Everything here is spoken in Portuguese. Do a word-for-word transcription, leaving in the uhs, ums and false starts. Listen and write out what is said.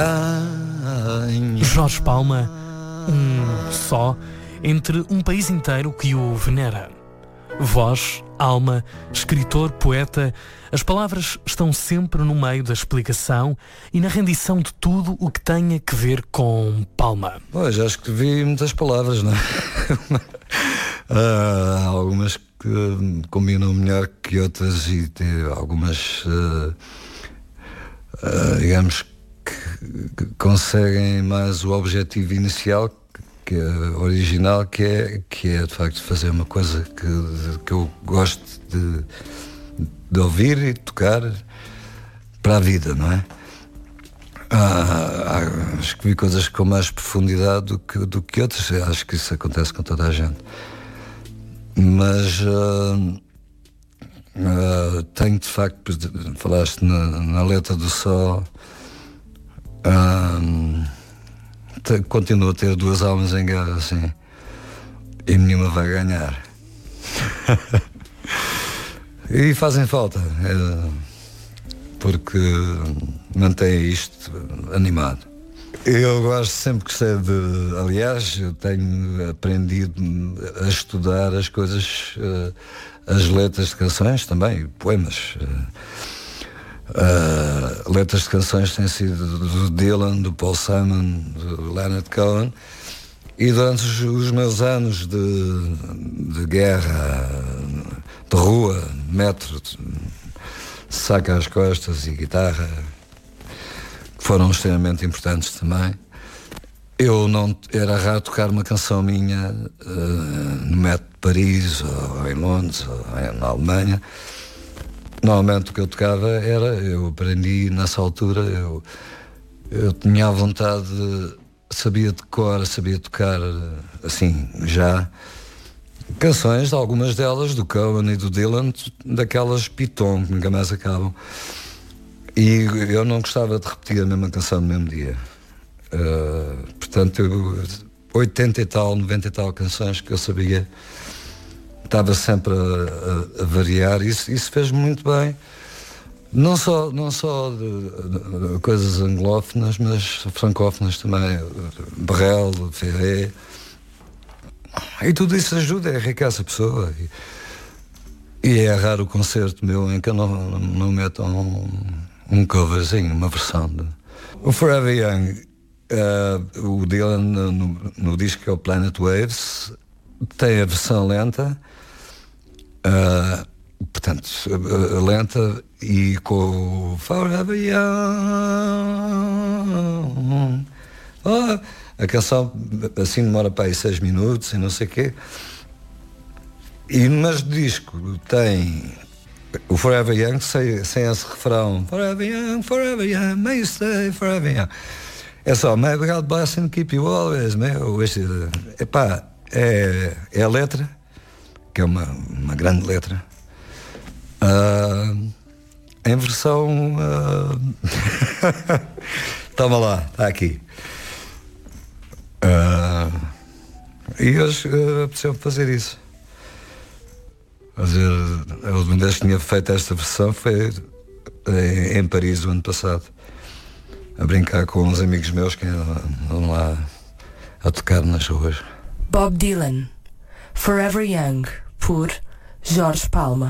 Jorge Palma, um só entre um país inteiro que o venera. Voz, alma, escritor, poeta, as palavras estão sempre no meio da explicação e na rendição de tudo o que tenha que ver com Palma. Pois, já escrevi muitas palavras, não é? Há algumas que combinam melhor que outras e tem algumas, uh, uh, digamos, que, que conseguem mais o objetivo inicial, que é original, que é, que é de facto fazer uma coisa que, que eu gosto de, de ouvir e de tocar para a vida, não é? Ah, escrevi coisas com mais profundidade do que, do que outras. Acho que isso acontece com toda a gente. Mas uh, uh, tenho de facto, falaste na, na letra do Sol, uh, te, continuo a ter duas almas em guerra, assim, e nenhuma vai ganhar. E fazem falta, é, porque mantém isto animado. Eu gosto, sempre gostei de... Aliás, eu tenho aprendido a estudar as coisas, uh, as letras de canções também, poemas. Uh, uh, letras de canções têm sido do Dylan, do Paul Simon, do Leonard Cohen. E durante os, os meus anos de, de guerra, de rua, metro, de saca às costas e guitarra, que foram extremamente importantes também. Eu não... Era raro tocar uma canção minha uh, no metro de Paris, ou em Londres, ou na Alemanha. Normalmente o que eu tocava era... Eu aprendi nessa altura, eu, eu tinha a vontade, de, sabia de cor, sabia tocar, assim, já... Canções, algumas delas, do Cohen e do Dylan, daquelas piton que nunca mais acabam. E eu não gostava de repetir a mesma canção no mesmo dia. Uh, portanto, eu, oitenta e tal, noventa e tal canções que eu sabia, estava sempre a, a, a variar. Isso, isso fez-me muito bem. Não só, não só de, de coisas anglófonas, mas francófonas também. Brel, Ferré. E tudo isso ajuda, enriquece a pessoa. E, e é raro o concerto meu em que eu não, não, não meto um... um coverzinho, uma versão de... O Forever Young, uh, o Dylan no, no, no disco que é o Planet Waves, tem a versão lenta, uh, portanto, uh, lenta, e com o Forever Young, oh, a canção assim demora para aí seis minutos e não sei o quê, e, mas o disco tem... O Forever Young, sem, sem esse refrão, Forever Young, Forever Young, may you stay forever young. É só, may God bless and keep you always, meu. Este, epá, é, é a letra, que é uma, uma grande letra, uh, em versão... Uh, toma lá, está aqui. Uh, e hoje uh, apeteceu fazer isso. Fazer, a última vez que tinha feito esta versão foi em, em Paris, o ano passado, a brincar com uns amigos meus que andam lá a tocar nas ruas. Bob Dylan, Forever Young, por Jorge Palma.